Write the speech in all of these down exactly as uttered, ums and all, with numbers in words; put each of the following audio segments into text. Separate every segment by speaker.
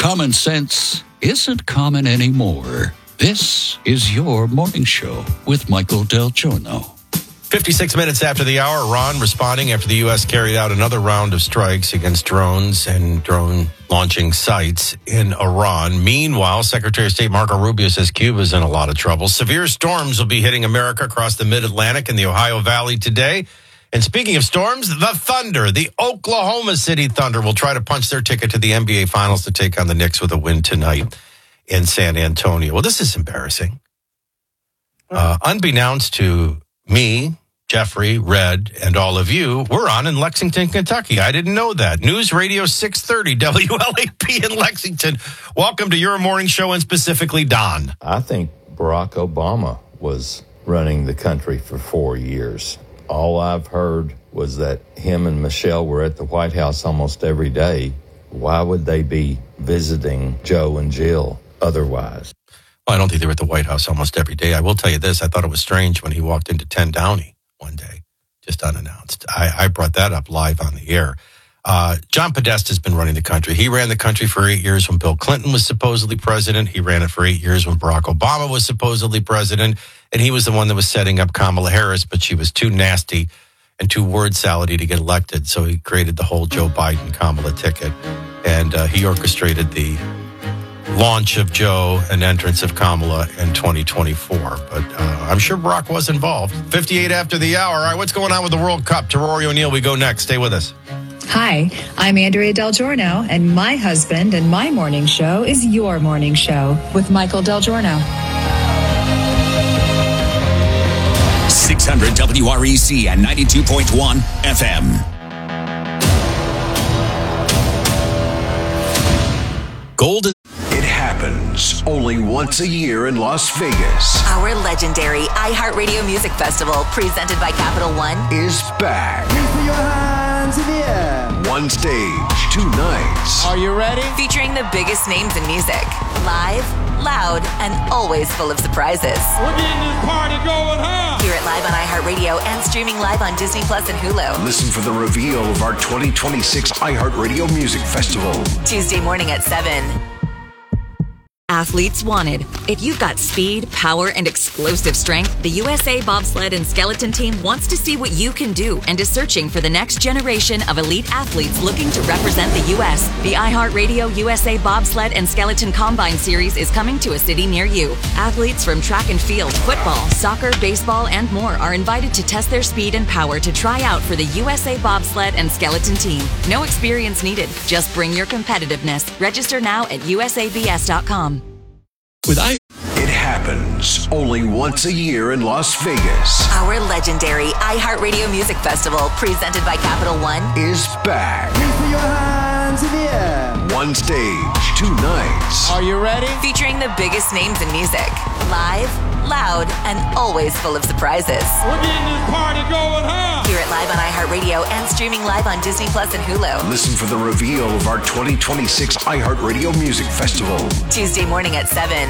Speaker 1: common sense isn't common anymore. This is your morning show with Michael Del Giorno.
Speaker 2: fifty-six minutes after the hour, Iran responding after the U S carried out another round of strikes against drones and drone launching sites in Iran. Meanwhile, Secretary of State Marco Rubio says Cuba's in a lot of trouble. Severe storms will be hitting America across the mid-Atlantic and the Ohio Valley today. And speaking of storms, the Thunder, the Oklahoma City Thunder, will try to punch their ticket to the N B A Finals to take on the Knicks with a win tonight in San Antonio. Well, this is embarrassing. Uh, unbeknownst to me, Jeffrey, Red, and all of you, we're on in Lexington, Kentucky. I didn't know that. News Radio six thirty, W L A P in Lexington. Welcome to your morning show, and specifically Don.
Speaker 3: I think Barack Obama was running the country for four years. All I've heard was that him and Michelle were at the White House almost every day. Why would they be visiting Joe and Jill otherwise?
Speaker 2: Well, I don't think they were at the White House almost every day. I will tell you this. I thought it was strange when he walked into ten Downey one day, just unannounced. I, I brought that up live on the air. Uh, John Podesta has been running the country. He ran the country for eight years when Bill Clinton was supposedly president. He ran it for eight years when Barack Obama was supposedly president. And he was the one that was setting up Kamala Harris, but she was too nasty and too word salady to get elected. So he created the whole Joe Biden-Kamala ticket. And uh, he orchestrated the launch of Joe and entrance of Kamala in twenty twenty-four. But uh, I'm sure Barack was involved. fifty-eight after the hour. All right, what's going on with the World Cup? To Rory O'Neill, we go next. Stay with us.
Speaker 4: Hi, I'm Andrea Del Giorno, and my husband and my morning show is your morning show with Michael Del Giorno.
Speaker 5: six hundred W R E C and ninety-two point one F M. Golden.
Speaker 6: It happens only once a year in Las Vegas.
Speaker 7: Our legendary iHeartRadio Music Festival, presented by Capital One,
Speaker 6: is back.
Speaker 8: Please put your hands in the air.
Speaker 6: One stage, two nights.
Speaker 8: Are you ready?
Speaker 7: featuring the biggest names in music. Live, loud, and always full of surprises.
Speaker 9: We're getting this party going, huh?
Speaker 7: Hear it live on iHeartRadio and streaming live on Disney Plus and Hulu.
Speaker 6: Listen for the reveal of our twenty twenty-six iHeartRadio Music Festival.
Speaker 7: Tuesday morning at seven. Athletes wanted. If you've got speed, power, and explosive strength, the U S A Bobsled and Skeleton Team wants to see what you can do and is searching for the next generation of elite athletes looking to represent the U S. The iHeartRadio U S A Bobsled and Skeleton Combine Series is coming to a city near you. Athletes from track and field, football, soccer, baseball, and more are invited to test their speed and power to try out for the U S A Bobsled and Skeleton Team. No experience needed. Just bring your competitiveness. Register now at U S A B S dot com.
Speaker 6: With I- it happens only once a year in Las Vegas.
Speaker 7: Our legendary iHeartRadio Music Festival, presented by Capital One,
Speaker 6: is back.
Speaker 8: Please put your hands in the air.
Speaker 6: One stage, two nights.
Speaker 8: Are you ready?
Speaker 7: featuring the biggest names in music. Live, loud, and always full of surprises.
Speaker 9: We're getting this party going, huh?
Speaker 7: Hear it live on iHeartRadio and streaming live on Disney Plus and Hulu.
Speaker 6: Listen for the reveal of our twenty twenty-six iHeartRadio Music Festival.
Speaker 7: Tuesday morning at seven.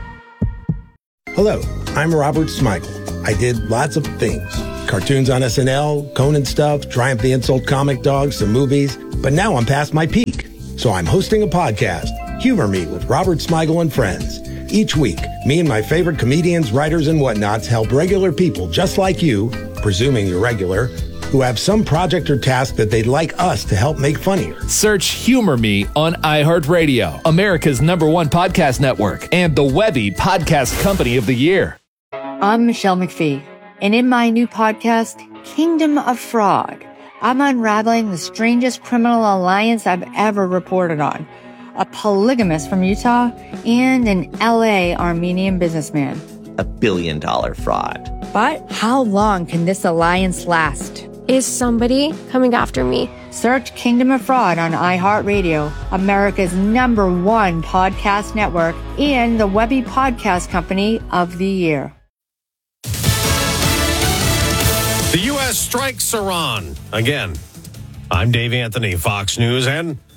Speaker 10: Hello, I'm Robert Smigel. I did lots of things. Cartoons on S N L, Conan stuff, Triumph the Insult Comic Dog, some movies. But now I'm past my peak. So I'm hosting a podcast, Humor Me with Robert Smigel and Friends. Each week, me and my favorite comedians, writers, and whatnots help regular people just like you, presuming you're regular, who have some project or task that they'd like us to help make funnier.
Speaker 11: Search Humor Me on iHeartRadio, America's number one podcast network, and the Webby Podcast Company of the Year.
Speaker 12: I'm Michelle McPhee, and in my new podcast, Kingdom of Fraud, I'm unraveling the strangest criminal alliance I've ever reported on. A polygamist from Utah and an L A Armenian businessman.
Speaker 13: A billion dollar fraud.
Speaker 12: But how long can this alliance last?
Speaker 14: Is somebody coming after me?
Speaker 12: Search Kingdom of Fraud on iHeartRadio, America's number one podcast network, and the Webby Podcast Company of the Year.
Speaker 2: The U S strikes Iran again. I'm Dave Anthony, Fox News, and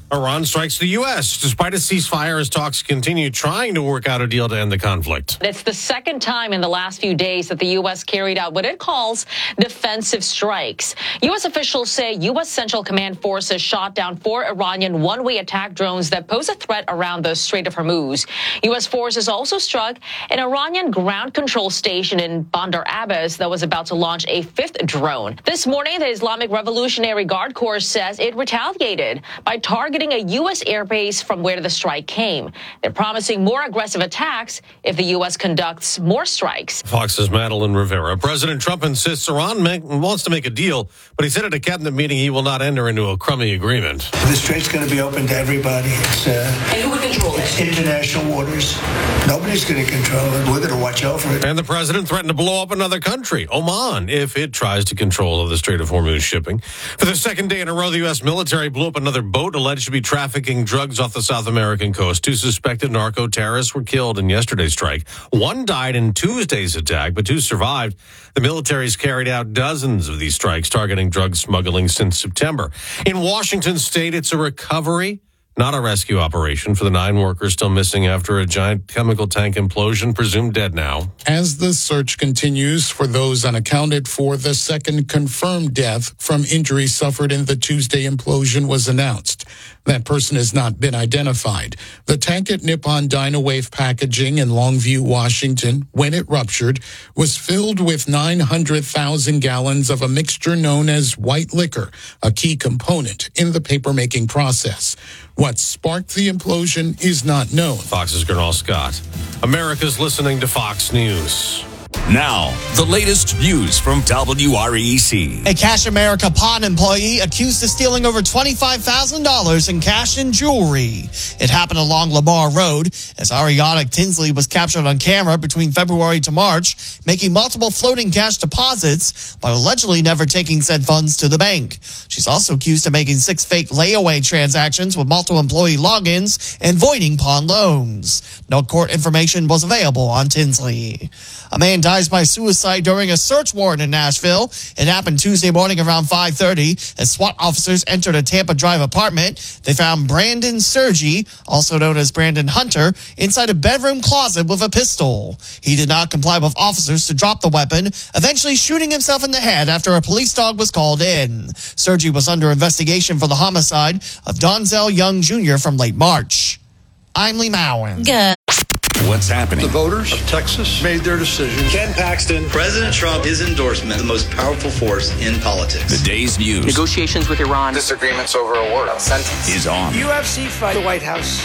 Speaker 2: Iran strikes the U S despite a ceasefire as talks continue trying to work out a deal to end the conflict.
Speaker 15: It's the second time in the last few days that the U S carried out what it calls defensive strikes. U S officials say U S Central Command forces shot down four Iranian one-way attack drones that pose a threat around the Strait of Hormuz. U S forces also struck an Iranian ground control station in Bandar Abbas that was about to launch a fifth drone. This morning, the Islamic Revolutionary Guard Corps says it retaliated by targeting a U S airbase from where the strike came. They're promising more aggressive attacks if the U S conducts more strikes.
Speaker 2: Fox's Madeline Rivera. President Trump insists Iran make, wants to make a deal, but he said at a cabinet meeting he will not enter into a crummy agreement.
Speaker 16: The strait's going to be open to everybody. It's, uh,
Speaker 15: and who would control it?
Speaker 16: International waters. Nobody's going to control it. We're going to watch over it.
Speaker 2: And the president threatened to blow up another country, Oman, if it tries to control the Strait of Hormuz shipping. For the second day in a row, the U S military blew up another boat alleged to be trafficking drugs off the South American coast. Two suspected narco-terrorists were killed in yesterday's strike. One died in Tuesday's attack, but two survived. The military's carried out dozens of these strikes targeting drug smuggling since September. In Washington state, it's a recovery, not a rescue operation for the nine workers still missing after a giant chemical tank implosion, presumed dead now.
Speaker 17: As the search continues for those unaccounted for, the second confirmed death from injuries suffered in the Tuesday implosion was announced. That person has not been identified. The tank at Nippon Dynawave Packaging in Longview, Washington, when it ruptured, was filled with nine hundred thousand gallons of a mixture known as white liquor, a key component in the paper-making process. What sparked the implosion is not known.
Speaker 2: Fox's Gernal Scott. America's listening to Fox News.
Speaker 5: Now, the latest news from W R E C.
Speaker 18: A Cash America pawn employee accused of stealing over twenty-five thousand dollars in cash and jewelry. It happened along Lamar Road as Ariana Tinsley was captured on camera between February to March, making multiple floating cash deposits, but allegedly never taking said funds to the bank. She's also accused of making six fake layaway transactions with multiple employee logins and voiding pawn loans. No court information was available on Tinsley. A man dies by suicide during a search warrant in Nashville. It happened Tuesday morning around five thirty as SWAT officers entered a Tampa Drive apartment. They found Brandon Sergi, also known as Brandon Hunter, inside a bedroom closet with a pistol. He did not comply with officers to drop the weapon, eventually shooting himself in the head after a police dog was called in. Sergi was under investigation for the homicide of Donzel Young Junior from late March. I'm Lee Mowen.
Speaker 5: Good. What's happening?
Speaker 19: The voters of Texas made their decision.
Speaker 20: Ken Paxton. President Trump, his endorsement, the most powerful force in politics.
Speaker 5: The day's news.
Speaker 21: Negotiations with Iran.
Speaker 22: Disagreements over a word. Sentence.
Speaker 5: Is on.
Speaker 21: U F C fight. The White House.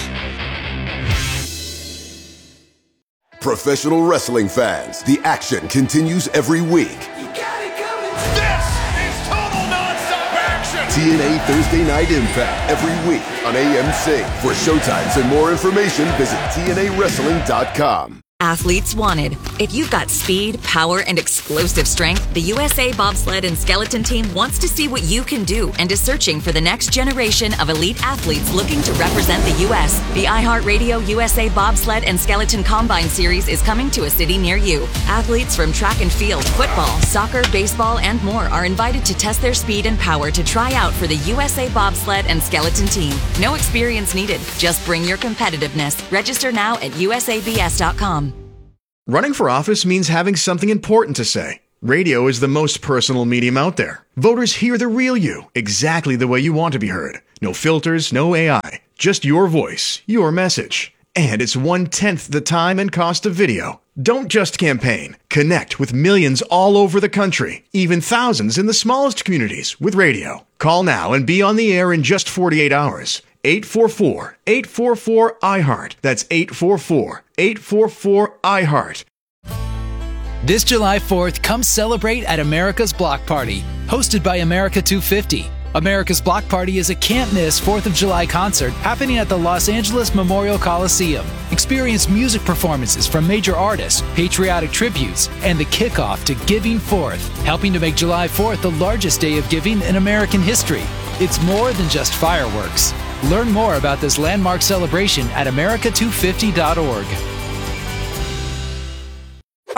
Speaker 23: Professional wrestling fans, the action continues every week.
Speaker 24: You got it coming. This is total nonstop action.
Speaker 23: T N A Thursday Night Impact every week on A M C. For showtimes and more information, visit T N A wrestling dot com.
Speaker 7: Athletes wanted. If you've got speed, power, and explosive strength, the U S A Bobsled and Skeleton Team wants to see what you can do and is searching for the next generation of elite athletes looking to represent the U S. The iHeartRadio U S A Bobsled and Skeleton Combine Series is coming to a city near you. Athletes from track and field, football, soccer, baseball, and more are invited to test their speed and power to try out for the U S A Bobsled and Skeleton Team. No experience needed. Just bring your competitiveness. Register now at U S A B S dot com.
Speaker 25: Running for office means having something important to say. Radio is the most personal medium out there. Voters hear the real you, exactly the way you want to be heard. No filters, no A I, just your voice, your message. And it's one-tenth the time and cost of video. Don't just campaign. Connect with millions all over the country, even thousands in the smallest communities with radio. Call now and be on the air in just forty-eight hours. eight four four, eight four four, I heart. That's eight four four, eight four four, I heart.
Speaker 26: This July fourth, come celebrate at America's Block Party, hosted by America two fifty. America's Block Party is a can't-miss fourth of July concert happening at the Los Angeles Memorial Coliseum. Experience music performances from major artists, patriotic tributes, and the kickoff to Giving Forth, helping to make July fourth the largest day of giving in American history. It's more than just fireworks. Learn more about this landmark celebration at America two fifty dot org.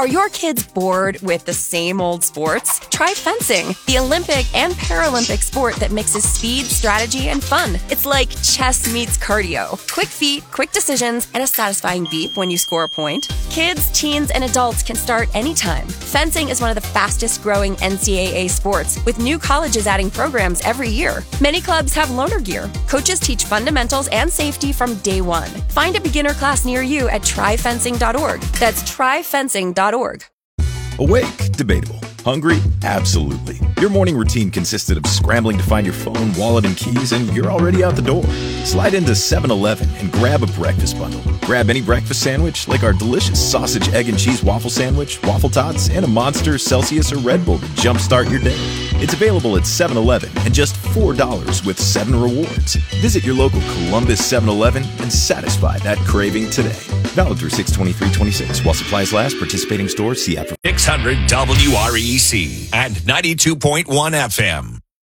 Speaker 1: Are your kids bored with the same old sports? Try fencing, the Olympic and Paralympic sport that mixes speed, strategy, and fun. It's like chess meets cardio. Quick feet, quick decisions, and a satisfying beep when you score a point. Kids, teens, and adults can start anytime. Fencing is one of the fastest growing N C double A sports, with new colleges adding programs every year. Many clubs have loaner gear. Coaches teach fundamentals and safety from day one. Find a beginner class near you at try fencing dot org. That's try fencing dot org.
Speaker 3: Awake? Debatable. Hungry? Absolutely. Your morning routine consisted of scrambling to find your phone, wallet, and keys, and you're already out the door. Slide into seven eleven and grab a breakfast bundle. Grab any breakfast sandwich, like our delicious sausage, egg, and cheese waffle sandwich, waffle tots, and a Monster, Celsius, or Red Bull to jumpstart your day. It's available at seven eleven and just four dollars with seven rewards. Visit your local Columbus seven eleven and satisfy that craving today. Valid through six twenty-three twenty-six. While supplies last, participating stores, see app for
Speaker 5: six hundred W R E C and ninety-two point one F M.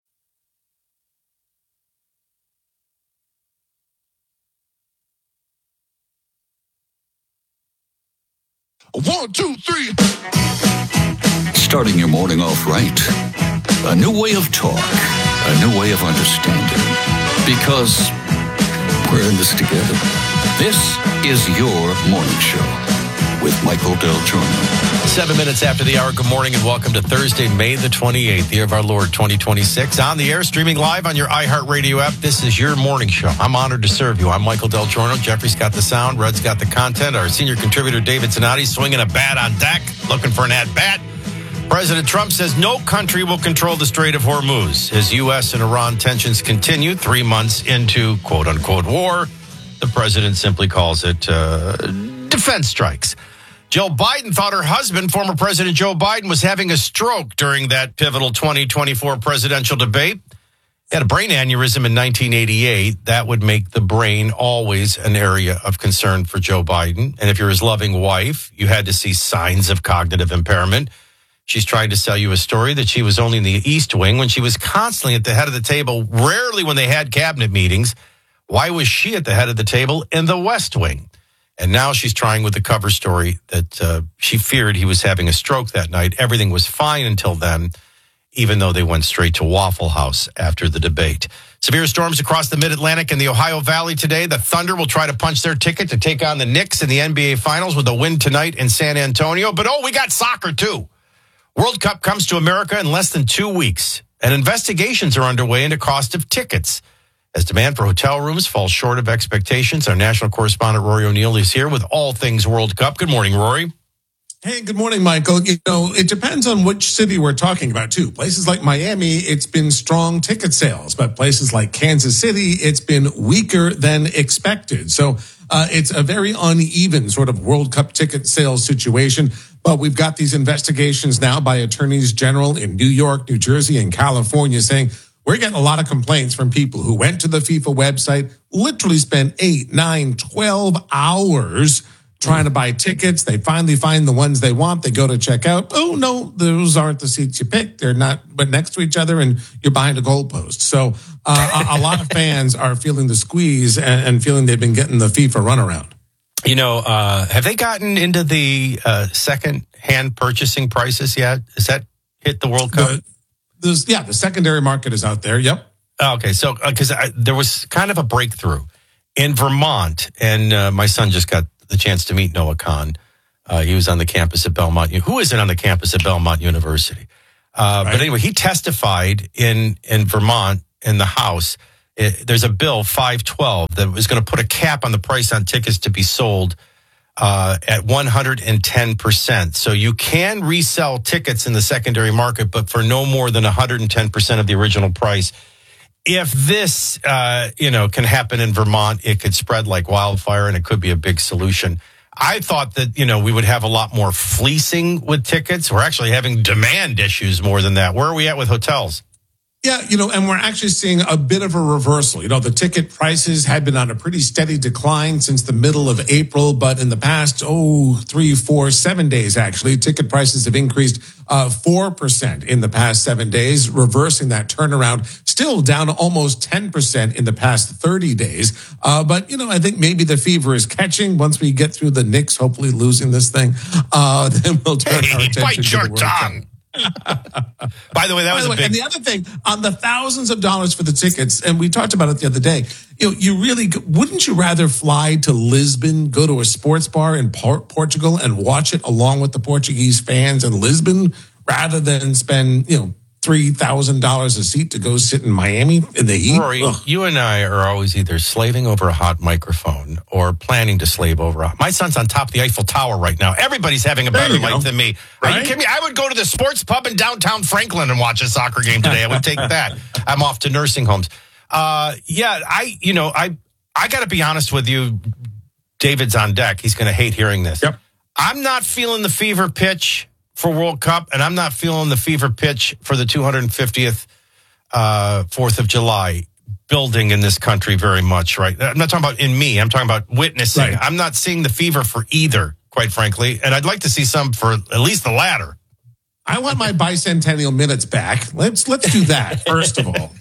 Speaker 24: One, two, three.
Speaker 4: Starting your morning off right. A new way of talk. A new way of understanding. Because we're in this together. This is your morning show with Michael Del Giorno.
Speaker 2: Seven minutes after the hour. Good morning and welcome to Thursday, May the twenty-eighth, year of our Lord twenty twenty-six. On the air, streaming live on your iHeartRadio app. This is your morning show. I'm honored to serve you. I'm Michael Del Giorno. Jeffrey's got the sound. Red's got the content. Our senior contributor, David Zanotti, swinging a bat on deck, looking for an at-bat. President Trump says no country will control the Strait of Hormuz. As U S and Iran tensions continue three months into quote-unquote war, the president simply calls it uh, defense strikes. Jill Biden thought her husband, former President Joe Biden, was having a stroke during that pivotal twenty twenty-four presidential debate. He had a brain aneurysm in nineteen eighty-eight. That would make the brain always an area of concern for Joe Biden. And if you're his loving wife, you had to see signs of cognitive impairment. She's trying to sell you a story that she was only in the East Wing when she was constantly at the head of the table, rarely when they had cabinet meetings. Why was she at the head of the table in the West Wing? And now she's trying with the cover story that uh, she feared he was having a stroke that night. Everything was fine until then, even though they went straight to Waffle House after the debate. Severe storms across the Mid-Atlantic and the Ohio Valley today. The Thunder will try to punch their ticket to take on the Knicks in the N B A Finals with a win tonight in San Antonio. But, oh, we got soccer, too. World Cup comes to America in less than two weeks, and investigations are underway into cost of tickets. As demand for hotel rooms falls short of expectations, our national correspondent Rory O'Neill is here with all things World Cup. Good morning, Rory.
Speaker 6: Hey, good morning, Michael. You know, it depends on which city we're talking about, too. Places like Miami, it's been strong ticket sales, but places like Kansas City, it's been weaker than expected. So uh, it's a very uneven sort of World Cup ticket sales situation. But we've got these investigations now by attorneys general in New York, New Jersey, and California saying we're getting a lot of complaints from people who went to the FIFA website, literally spent eight, nine, twelve hours trying to buy tickets. They finally find the ones they want. They go to check out. Oh, no, those aren't the seats you picked. They're not but next to each other, and you're behind a goalpost. So uh, a, a lot of fans are feeling the squeeze and, and feeling they've been getting the FIFA runaround.
Speaker 2: You know, uh, have they gotten into the uh, second-hand purchasing prices yet? Has that hit the World Cup?
Speaker 6: The, yeah, the secondary market is out there. Yep.
Speaker 2: Okay, so because uh, there was kind of a breakthrough in Vermont, and uh, my son just got the chance to meet Noah Kahn. Uh, he was on the campus at Belmont. Who isn't on the campus at Belmont University? Uh, right. But anyway, he testified in, in Vermont in the House. It, there's a bill, five twelve, that was going to put a cap on the price on tickets to be sold uh, at one hundred ten percent. So you can resell tickets in the secondary market, but for no more than one hundred ten percent of the original price. If this, uh, you know, can happen in Vermont, it could spread like wildfire, and it could be a big solution. I thought that, you know, we would have a lot more fleecing with tickets. We're actually having demand issues more than that. Where are we at with hotels?
Speaker 6: Yeah, you know, and we're actually seeing a bit of a reversal. You know, the ticket prices had been on a pretty steady decline since the middle of April, but in the past, oh, three, four, seven days, actually, ticket prices have increased uh, four percent in the past seven days, reversing that turnaround, still down almost ten percent in the past thirty days. Uh, but, you know, I think maybe the fever is catching. Once we get through the Knicks, hopefully losing this thing, uh, then we'll turn
Speaker 2: hey,
Speaker 6: our attention
Speaker 2: bite
Speaker 6: to
Speaker 2: your
Speaker 6: the World
Speaker 2: tongue.
Speaker 6: Cup.
Speaker 2: By the way, that
Speaker 6: By
Speaker 2: was
Speaker 6: the
Speaker 2: a
Speaker 6: way,
Speaker 2: big...
Speaker 6: And the other thing, on the thousands of dollars for the tickets, and we talked about it the other day, you know, you really, wouldn't you rather fly to Lisbon, go to a sports bar in Por- Portugal and watch it along with the Portuguese fans in Lisbon, rather than spend, you know, three thousand dollars a seat to go sit in Miami in the heat?
Speaker 2: Rory,
Speaker 6: Ugh.
Speaker 2: you and I are always either slaving over a hot microphone or planning to slave over a... My son's on top of the Eiffel Tower right now. Everybody's having a
Speaker 6: There
Speaker 2: better
Speaker 6: you
Speaker 2: life
Speaker 6: go.
Speaker 2: than me.
Speaker 6: Right?
Speaker 2: Are you kidding me? I would go to the sports pub in downtown Franklin and watch a soccer game today. I would take that. I'm off to nursing homes. Uh, yeah, I, you know, I, I got to be honest with you. David's on deck. He's going to hate hearing this.
Speaker 6: Yep.
Speaker 2: I'm not feeling the fever pitch for World Cup, and I'm not feeling the fever pitch for the two hundred fiftieth uh, fourth of July building in this country very much, right? I'm not talking about in me. I'm talking about witnessing.
Speaker 6: Right.
Speaker 2: I'm not seeing the fever for either, quite frankly, and I'd like to see some for at least the latter.
Speaker 6: I want my bicentennial minutes back. Let's let's do that first of all.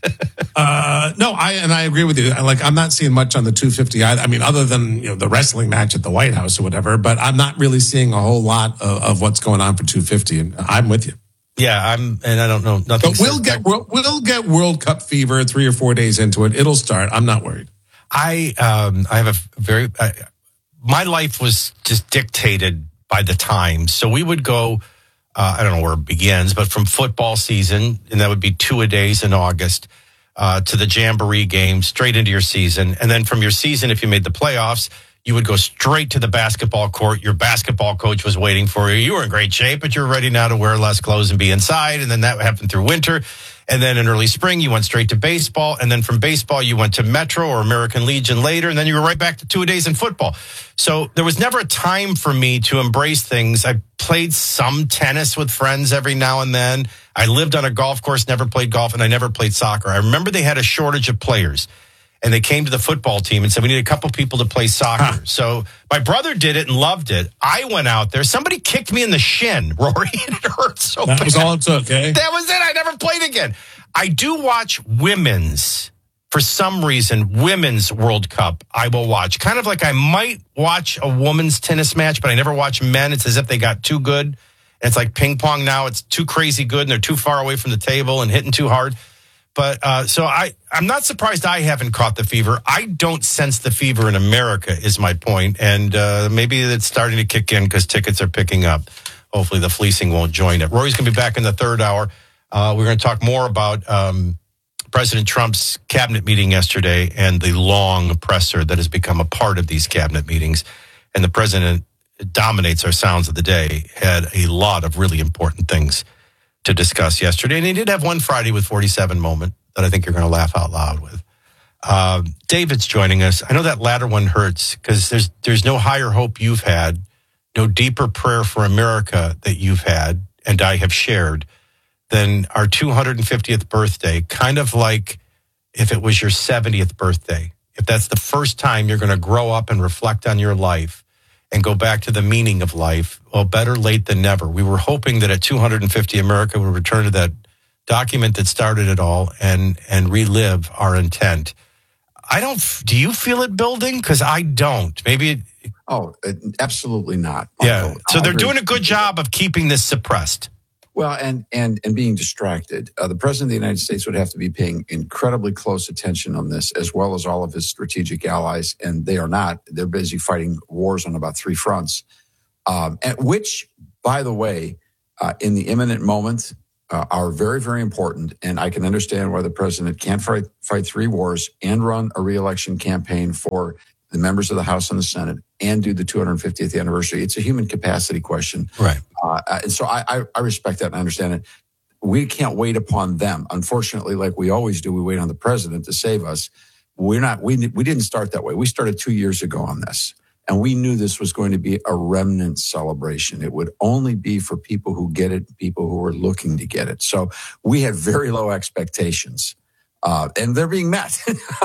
Speaker 6: Uh, no, I and I agree with you. I, like I'm not seeing much on the two fifty. I, I mean, other than you know the wrestling match at the White House or whatever. But I'm not really seeing a whole lot of, of what's going on for two fifty. And I'm with you.
Speaker 2: Yeah, I'm, and I don't know nothing.
Speaker 6: But we'll get we'll, we'll get World Cup fever three or four days into it. It'll start. I'm not worried.
Speaker 2: I um I have a very uh, my life was just dictated by the times. So we would go. Uh, I don't know where it begins, but from football season, and that would be two-a-days in August, uh, to the Jamboree game, straight into your season. And then from your season, if you made the playoffs, you would go straight to the basketball court. Your basketball coach was waiting for you. You were in great shape, but you're ready now to wear less clothes and be inside. And then that happened through winter. And then in early spring, you went straight to baseball. And then from baseball, you went to Metro or American Legion later. And then you were right back to two-a-days in football. So there was never a time for me to embrace things. I played some tennis with friends every now and then. I lived on a golf course, never played golf, and I never played soccer. I remember they had a shortage of players. And they came to the football team and said, we need a couple people to play soccer. Huh. So my brother did it and loved it. I went out there. Somebody kicked me in the shin, Rory, and it hurt so
Speaker 6: That
Speaker 2: bad.
Speaker 6: was all it took, eh?
Speaker 2: That was it. I never played again. I do watch women's, for some reason, women's World Cup I will watch. Kind of like I might watch a women's tennis match, but I never watch men. It's as if they got too good. And it's like ping pong now. It's too crazy good, and they're too far away from the table and hitting too hard. But uh, so I, I'm not surprised I haven't caught the fever. I don't sense the fever in America is my point. And uh, maybe it's starting to kick in because tickets are picking up. Hopefully the fleecing won't join it. Rory's going to be back in the third hour. Uh, we're going to talk more about um, President Trump's cabinet meeting yesterday and the long presser that has become a part of these cabinet meetings. And the president dominates our sounds of the day, had a lot of really important things to discuss yesterday. And he did have one Friday with forty-seven moment that I think you're going to laugh out loud with. Uh, David's joining us. I know that latter one hurts because there's there's no higher hope you've had, no deeper prayer for America that you've had and I have shared than our two hundred fiftieth birthday, kind of like if it was your seventieth birthday. If that's the first time you're going to grow up and reflect on your life and go back to the meaning of life, well, better late than never. We were hoping that at two hundred fifty, America would return to that document that started it all and and relive our intent. I don't, do you feel it building? Because I don't. Maybe it,
Speaker 8: Oh, absolutely not.
Speaker 2: Yeah. So
Speaker 8: I
Speaker 2: they're
Speaker 8: agree.
Speaker 2: doing a good job of keeping this suppressed.
Speaker 8: Well, and and and being distracted. Uh, the president of the United States would have to be paying incredibly close attention on this, as well as all of his strategic allies, and they are not. They're busy fighting wars on about three fronts, um, and which, by the way, uh, in the imminent moment, uh, are very, very important. And I can understand why the president can't fight fight three wars and run a reelection campaign for the members of the House and the Senate and do the two hundred fiftieth anniversary. It's a human capacity question.
Speaker 2: Right.
Speaker 8: Uh, and so I, I, I respect that and I understand it. We can't wait upon them. Unfortunately, like we always do, we wait on the president to save us. We're not, we, we didn't start that way. We started two years ago on this. And we knew this was going to be a remnant celebration. It would only be for people who get it, people who were looking to get it. So we had very low expectations, uh, and they're being met.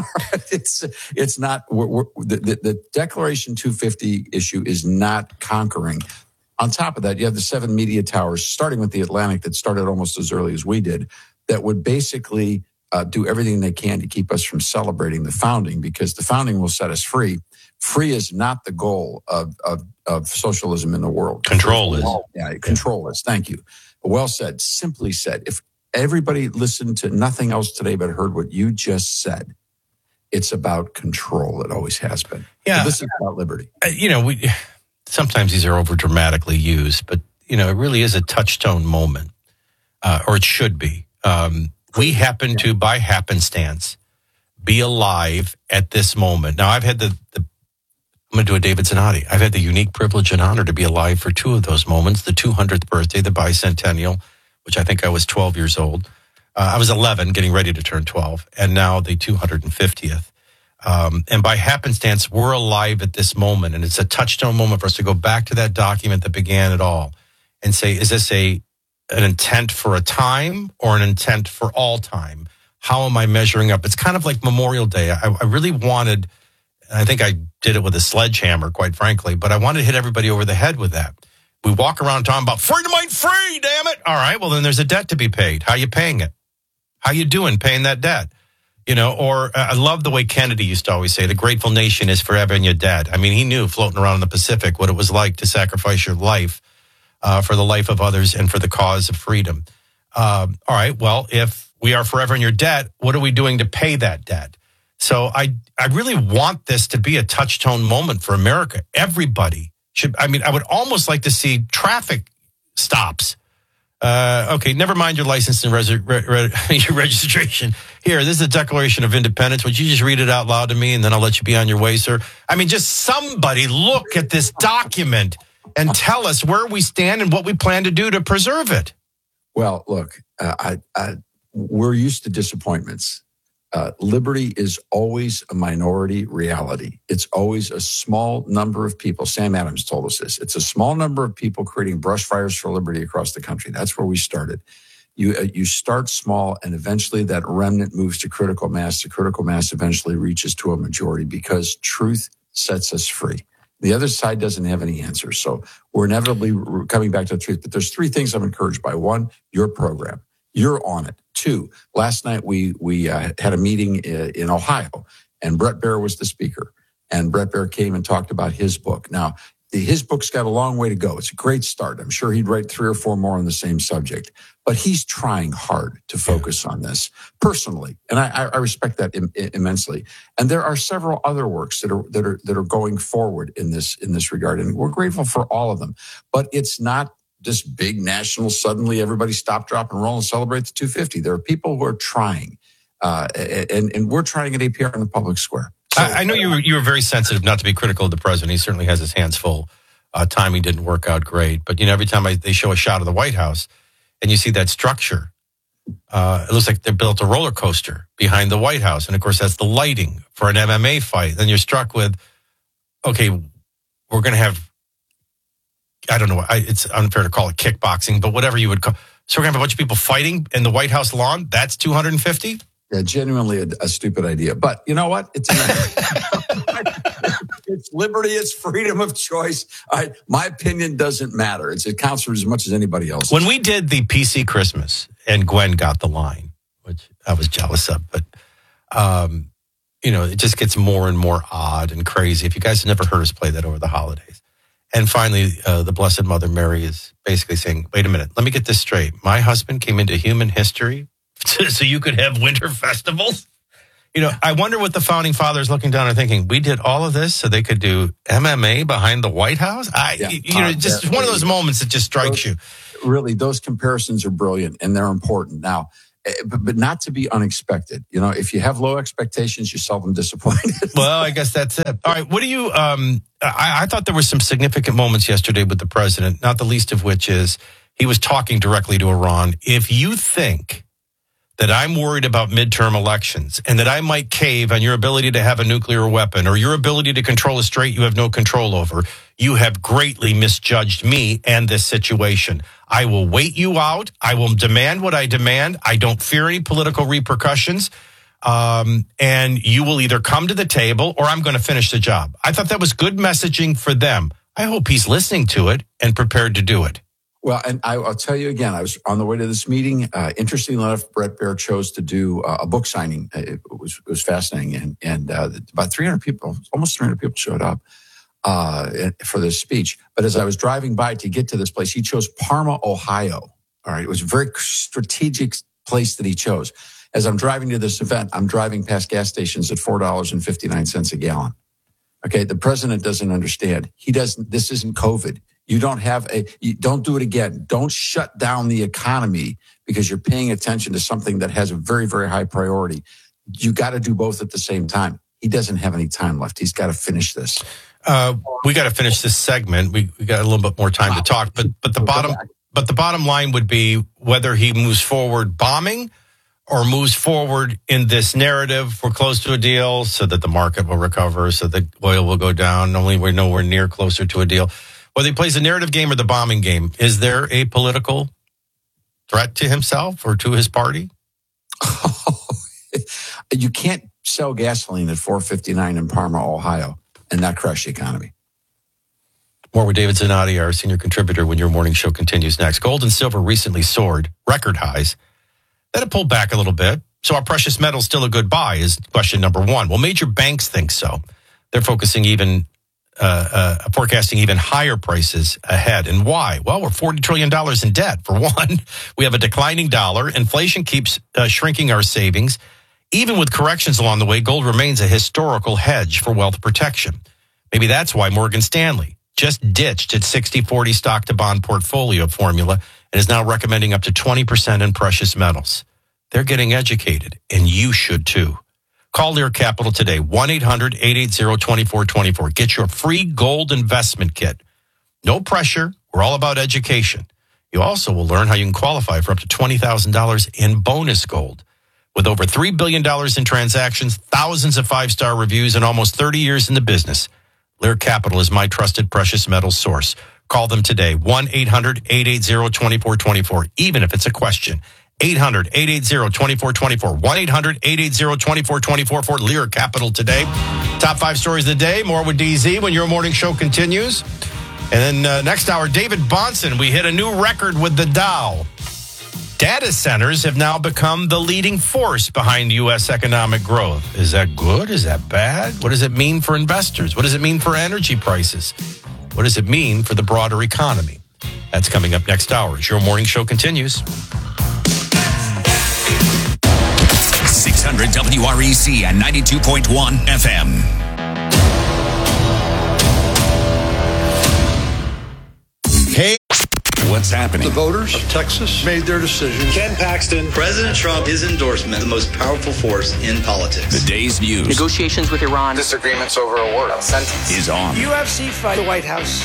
Speaker 8: it's it's not we're, we're, the, the, the Declaration two fifty issue is not conquering. On top of that, you have the seven media towers, starting with the Atlantic, that started almost as early as we did, that would basically uh, do everything they can to keep us from celebrating the founding, because the founding will set us free. Free is not the goal of, of, of socialism in the world.
Speaker 2: Control is.
Speaker 8: Yeah, control is. Thank you. Well said. Simply said. If everybody listened to nothing else today but heard what you just said, it's about control. It always has been.
Speaker 2: Yeah.
Speaker 8: But this is about liberty.
Speaker 2: Uh, you know, we sometimes these are over dramatically used, but, you know, it really is a touchstone moment, uh, or it should be. Um, we happen to, by happenstance, be alive at this moment. Now, I've had the, the I'm going to do a David Zanotti. I've had the unique privilege and honor to be alive for two of those moments, the two hundredth birthday, the bicentennial, which I think I was twelve years old. Uh, I was eleven, getting ready to turn twelve, and now the two hundred fiftieth. Um, and by happenstance, we're alive at this moment, and it's a touchstone moment for us to go back to that document that began it all and say, is this a an intent for a time or an intent for all time? How am I measuring up? It's kind of like Memorial Day. I, I really wanted... I think I did it with a sledgehammer, quite frankly, but I wanted to hit everybody over the head with that. We walk around talking about freedom ain't free, damn it. All right, well, then there's a debt to be paid. How you paying it? How you doing paying that debt? You know, or uh, I love the way Kennedy used to always say, the grateful nation is forever in your debt. I mean, he knew floating around in the Pacific what it was like to sacrifice your life uh, for the life of others and for the cause of freedom. Um, all right, well, if we are forever in your debt, what are we doing to pay that debt? So I I really want this to be a touchstone moment for America. Everybody should, I mean, I would almost like to see traffic stops. Uh, okay, never mind your license and res- re- re- your registration. Here, this is the Declaration of Independence. Would you just read it out loud to me, and then I'll let you be on your way, sir? I mean, just somebody look at this document and tell us where we stand and what we plan to do to preserve it.
Speaker 8: Well, look, uh, I, I, we're used to disappointments. Uh, liberty is always a minority reality. It's always a small number of people. Sam Adams told us this. It's a small number of people creating brush fires for liberty across the country. That's where we started. You uh, you start small, and eventually that remnant moves to critical mass. The critical mass eventually reaches to a majority, because truth sets us free. The other side doesn't have any answers. So we're inevitably coming back to the truth. But there's three things I'm encouraged by. One, your program. You're on it. Two, last night we we uh, had a meeting in Ohio, and Bret Baier was the speaker. And Bret Baier came and talked about his book. Now, the, his book's got a long way to go. It's a great start. I'm sure he'd write three or four more on the same subject. But he's trying hard to focus on this personally, and I, I respect that im- immensely. And there are several other works that are that are that are going forward in this in this regard, and we're grateful for all of them. But it's not this big national, suddenly everybody stop, drop, and roll and celebrate the two fifty. There are people who are trying, uh, and, and we're trying at A P R in the public square. So,
Speaker 2: I, I know you were, you were very sensitive not to be critical of the president. He certainly has his hands full. Uh, timing didn't work out great. But, you know, every time I, they show a shot of the White House and you see that structure, uh, it looks like they built a roller coaster behind the White House. And, of course, that's the lighting for an M M A fight. Then you're struck with, okay, we're going to have, I don't know, I, it's unfair to call it kickboxing, but whatever you would call. So we're going to have a bunch of people fighting in the White House lawn? That's two hundred fifty?
Speaker 8: Yeah, genuinely a, a stupid idea. But you know what? It's it's liberty, it's freedom of choice. I, my opinion doesn't matter. It's, it counts for as much as anybody else.
Speaker 2: When we did the P C Christmas, and Gwen got the line, which I was jealous of, but, um, you know, it just gets more and more odd and crazy. If you guys have never heard us play that over the holidays. And finally, uh, the Blessed Mother Mary is basically saying, wait a minute, let me get this straight. My husband came into human history so you could have winter festivals? You know, I wonder what the founding fathers looking down and thinking, we did all of this so they could do M M A behind the White House? I, yeah, you know, uh, just one of those moments that just strikes
Speaker 8: those,
Speaker 2: you.
Speaker 8: Really, those comparisons are brilliant and they're important. Now, But, but not to be unexpected. You know, if you have low expectations, you're seldom disappointed.
Speaker 2: Well, I guess that's it. All right. What do you, um, I, I thought there were some significant moments yesterday with the president, not the least of which is he was talking directly to Iran. If you think that I'm worried about midterm elections and that I might cave on your ability to have a nuclear weapon or your ability to control a strait you have no control over, you have greatly misjudged me and this situation. I will wait you out. I will demand what I demand. I don't fear any political repercussions. Um, and you will either come to the table or I'm going to finish the job. I thought that was good messaging for them. I hope he's listening to it and prepared to do it.
Speaker 8: Well, and I, I'll tell you again, I was on the way to this meeting. Uh, interestingly enough, Brett Baer chose to do uh, a book signing. It was, it was fascinating. And, and uh, about three hundred people, almost three hundred people showed up uh, for this speech. But as I was driving by to get to this place, he chose Parma, Ohio. All right. It was a very strategic place that he chose. As I'm driving to this event, I'm driving past gas stations at four dollars and fifty-nine cents a gallon. Okay. The president doesn't understand. He doesn't, this isn't COVID. You don't have a, you don't do it again. Don't shut down the economy because you're paying attention to something that has a very, very high priority. You got to do both at the same time. He doesn't have any time left. He's got to finish this.
Speaker 2: Uh, we got to finish this segment. We, we got a little bit more time to talk, but, but the bottom, but the bottom line would be whether he moves forward bombing or moves forward in this narrative. We're close to a deal so that the market will recover, so that oil will go down. Only we're nowhere near closer to a deal. Whether he plays the narrative game or the bombing game, is there a political threat to himself or to his party?
Speaker 8: You can't sell gasoline at four fifty-nine in Parma, Ohio, and not crush the economy.
Speaker 2: More with David Zanotti, our senior contributor, when your morning show continues next. Gold and silver recently soared record highs. Then it pulled back a little bit. So are precious metals still a good buy is question number one. Well, major banks think so. They're focusing even Uh, uh, forecasting even higher prices ahead. And why? Well, we're forty trillion dollars in debt. For one, we have a declining dollar. Inflation keeps uh, shrinking our savings. Even with corrections along the way, gold remains a historical hedge for wealth protection. Maybe that's why Morgan Stanley just ditched its sixty forty stock to bond portfolio formula and is now recommending up to twenty percent in precious metals. They're getting educated, and you should too. Call Lear Capital today, one eight hundred eight eight zero two four two four. Get your free gold investment kit. No pressure. We're all about education. You also will learn how you can qualify for up to twenty thousand dollars in bonus gold. With over three billion dollars in transactions, thousands of five-star reviews, and almost thirty years in the business, Lear Capital is my trusted precious metals source. Call them today, one eight hundred eight eight zero two four two four, even if it's a question. eight hundred eight eight zero two four two four. one eight hundred eight eight zero two four two four for Lear Capital today. Top five stories of the day. More with D Z when your morning show continues. And then uh, next hour, David Bahnsen. We hit a new record with the Dow. Data centers have now become the leading force behind U S economic growth. Is that good? Is that bad? What does it mean for investors? What does it mean for energy prices? What does it mean for the broader economy? That's coming up next hour as your morning show continues.
Speaker 5: six hundred W R E C and ninety-two point one F M.
Speaker 2: Hey,
Speaker 5: what's happening?
Speaker 19: The voters of Texas made their decision.
Speaker 20: Ken Paxton. President Trump, his endorsement, the most powerful force in politics.
Speaker 5: The day's news.
Speaker 21: Negotiations with Iran.
Speaker 22: Disagreements over a word on sentence.
Speaker 5: Is on.
Speaker 21: U F C fight. The White House.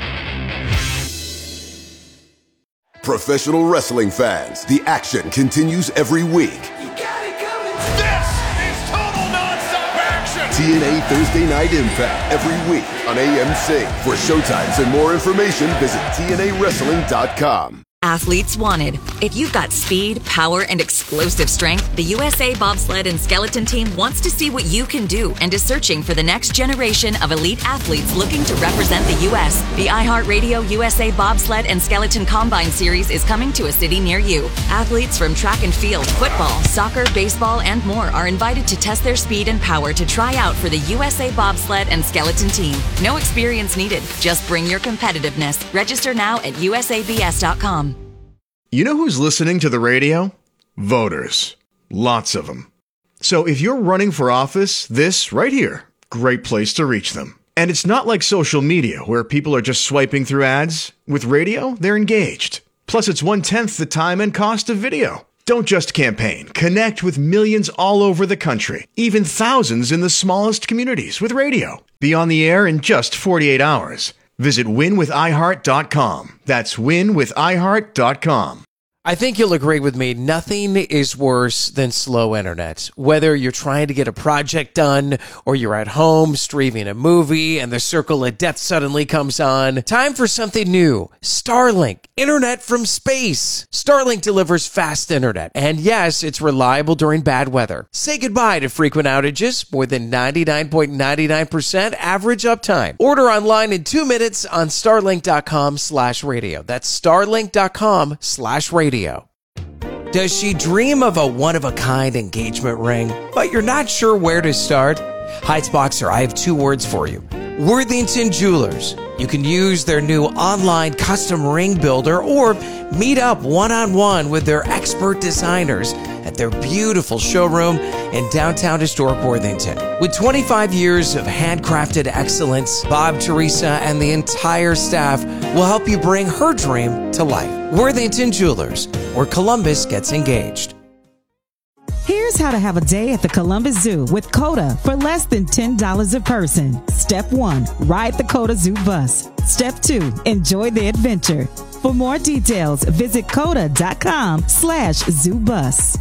Speaker 23: Professional wrestling fans, the action continues every week.
Speaker 24: This is total nonstop action.
Speaker 23: T N A Thursday Night Impact every week on A M C. For showtimes and more information, visit T N A wrestling dot com.
Speaker 7: Athletes wanted. If you've got speed, power, and explosive strength, the U S A Bobsled and Skeleton Team wants to see what you can do and is searching for the next generation of elite athletes looking to represent the U S. The iHeartRadio U S A Bobsled and Skeleton Combine Series is coming to a city near you. Athletes from track and field, football, soccer, baseball, and more are invited to test their speed and power to try out for the U S A Bobsled and Skeleton Team. No experience needed. Just bring your competitiveness. Register now at U S A B S dot com.
Speaker 25: You know who's listening to the radio? Voters. Lots of them. So if you're running for office, this right here, great place to reach them. And it's not like social media where people are just swiping through ads. With radio, they're engaged. Plus, it's one-tenth the time and cost of video. Don't just campaign. Connect with millions all over the country, even thousands in the smallest communities with radio. Be on the air in just forty-eight hours. Visit win with i heart dot com. That's win with i heart dot com.
Speaker 9: I think you'll agree with me. Nothing is worse than slow internet. Whether you're trying to get a project done or you're at home streaming a movie and the circle of death suddenly comes on, time for something new. Starlink, internet from space. Starlink delivers fast internet. And yes, it's reliable during bad weather. Say goodbye to frequent outages. More than ninety-nine point nine nine percent average uptime. Order online in two minutes on starlink.com slash radio. That's starlink.com slash radio. Does she dream of a one-of-a-kind engagement ring, but you're not sure where to start? Heights Boxer, I have two words for you. Worthington Jewelers. You can use their new online custom ring builder or meet up one-on-one with their expert designers at their beautiful showroom in downtown historic Worthington. With twenty-five years of handcrafted excellence, Bob, Teresa, and the entire staff will help you bring her dream to life. Worthington Jewelers, where Columbus gets engaged.
Speaker 10: Here's how to have a day at the Columbus Zoo with COTA for less than ten dollars a person. Step one, ride the COTA Zoo bus. Step two, enjoy the adventure. For more details, visit COTA.com slash zoo bus.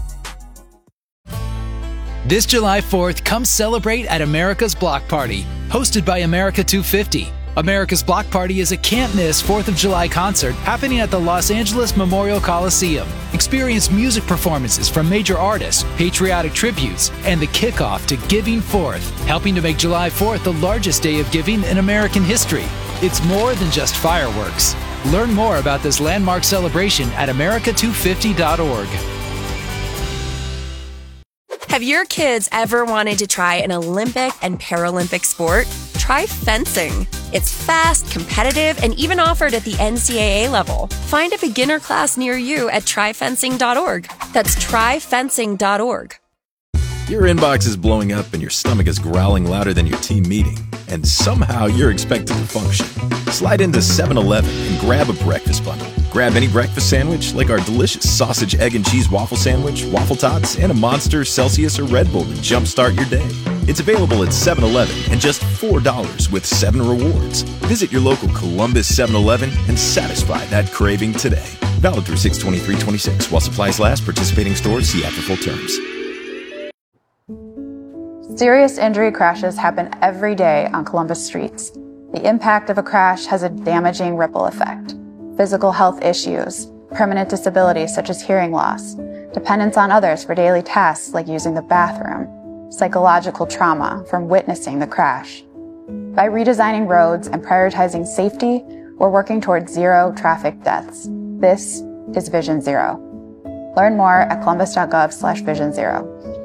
Speaker 26: This July fourth, come celebrate at America's Block Party, hosted by America two fifty. America's Block Party is a can't-miss fourth of July concert happening at the Los Angeles Memorial Coliseum. Experience music performances from major artists, patriotic tributes, and the kickoff to Giving Fourth, helping to make July fourth the largest day of giving in American history. It's more than just fireworks. Learn more about this landmark celebration at america two fifty dot org.
Speaker 1: Have your kids ever wanted to try an Olympic and Paralympic sport? Try fencing. It's fast, competitive, and even offered at the N C double A level. Find a beginner class near you at try fencing dot org. That's try fencing dot org.
Speaker 3: Your inbox is blowing up and your stomach is growling louder than your team meeting, and somehow you're expected to function. Slide into seven eleven and grab a breakfast bundle. Grab any breakfast sandwich like our delicious sausage, egg, and cheese waffle sandwich, waffle tots, and a Monster, Celsius, or Red Bull to jumpstart your day. It's available at seven eleven and just four dollars with seven rewards. Visit your local Columbus seven eleven and satisfy that craving today. Valid through six twenty-three twenty-six. While supplies last, participating stores see after full terms.
Speaker 11: Serious injury crashes happen every day on Columbus streets. The impact of a crash has a damaging ripple effect. Physical health issues, permanent disabilities such as hearing loss, dependence on others for daily tasks like using the bathroom, psychological trauma from witnessing the crash. By redesigning roads and prioritizing safety, we're working towards zero traffic deaths. This is Vision Zero. Learn more at columbus dot gov slash vision zero.